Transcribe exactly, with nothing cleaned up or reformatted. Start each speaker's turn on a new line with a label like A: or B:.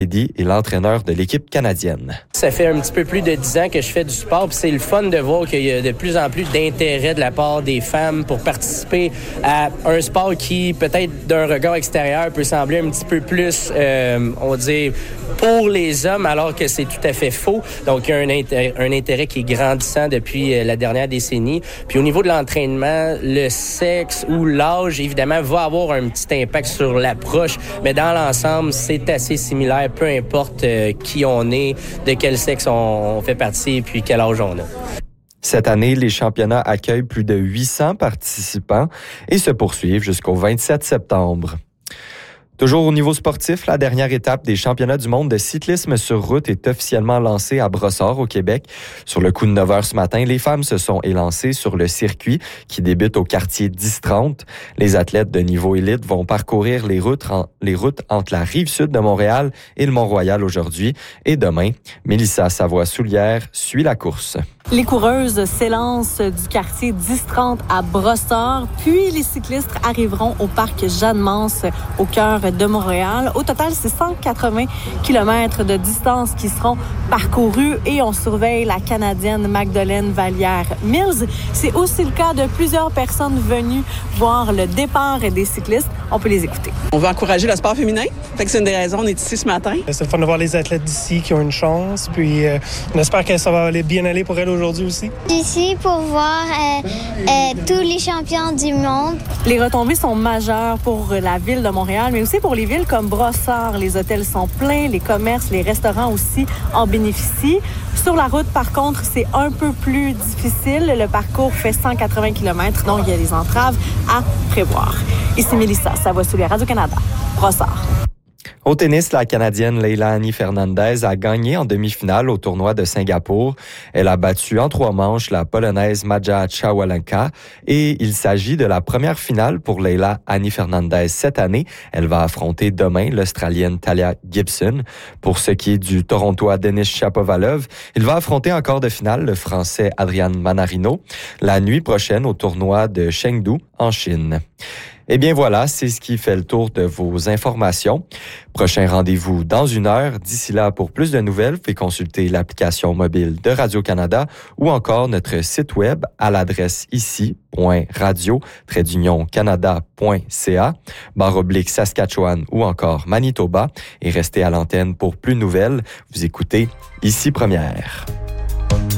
A: Kennedy est l'entraîneur de l'équipe canadienne.
B: Ça fait un petit peu plus de dix ans que je fais du sport, puis c'est le fun de voir qu'il y a de plus en plus d'intérêt de la part des femmes pour participer à un sport qui, peut-être d'un regard extérieur, peut sembler un petit peu plus, euh, on va dire, pour les hommes, alors que c'est tout à fait faux. Donc, il y a un intérêt, un intérêt qui est grandissant depuis la dernière décennie. Puis au niveau de l'entraînement, le sexe ou l'âge, évidemment, va avoir un petit impact sur l'approche, mais dans l'ensemble, c'est assez similaire, peu importe euh, qui on est, de quel sexe on fait partie, puis quel âge on a.
A: Cette année, les championnats accueillent plus de huit cents participants et se poursuivent jusqu'au vingt-sept septembre. Toujours au niveau sportif, la dernière étape des championnats du monde de cyclisme sur route est officiellement lancée à Brossard, au Québec. Sur le coup de neuf heures ce matin, les femmes se sont élancées sur le circuit qui débute au quartier dix trente. Les athlètes de niveau élite vont parcourir les routes, en, les routes entre la rive sud de Montréal et le Mont-Royal aujourd'hui. Et demain, Mélissa Savoie-Soulière suit la course.
C: Les coureuses s'élancent du quartier dix trente à Brossard, puis les cyclistes arriveront au parc Jeanne-Mance, au cœur de Montréal. Au total, c'est cent quatre-vingts kilomètres de distance qui seront parcourus et on surveille la Canadienne Magdeleine Vallière-Mills. C'est aussi le cas de plusieurs personnes venues voir le départ des cyclistes. On peut les écouter.
D: On veut encourager le sport féminin. Fait que c'est une des raisons. On est ici ce matin.
E: C'est le fun de voir les athlètes d'ici qui ont une chance. Puis euh, on espère que ça va aller bien aller pour elles aujourd'hui aussi.
F: Je suis ici pour voir euh, euh, tous les champions du monde.
C: Les retombées sont majeures pour la ville de Montréal, mais aussi pour les villes comme Brossard. Les hôtels sont pleins, les commerces, les restaurants aussi en bénéficient. Sur la route, par contre, c'est un peu plus difficile. Le parcours fait cent quatre-vingts kilomètres, donc il y a des entraves à prévoir. Ici Mélissa Savoie-Soulière, Radio-Canada, Brossard.
A: Au tennis, la Canadienne Leila Annie Fernandez a gagné en demi-finale au tournoi de Singapour. Elle a battu en trois manches la Polonaise Maja Chawalenka et il s'agit de la première finale pour Leila Annie Fernandez cette année. Elle va affronter demain l'Australienne Talia Gibson. Pour ce qui est du Torontois Denis Shapovalov, il va affronter en quart de finale le Français Adrian Manarino la nuit prochaine au tournoi de Chengdu en Chine. Eh bien voilà, c'est ce qui fait le tour de vos informations. Prochain rendez-vous dans une heure. D'ici là, pour plus de nouvelles, vous pouvez consulter l'application mobile de Radio-Canada ou encore notre site web à l'adresse ici point radio tiret canada point c a, barre oblique Saskatchewan ou encore Manitoba. Et restez à l'antenne pour plus de nouvelles. Vous écoutez Ici Première.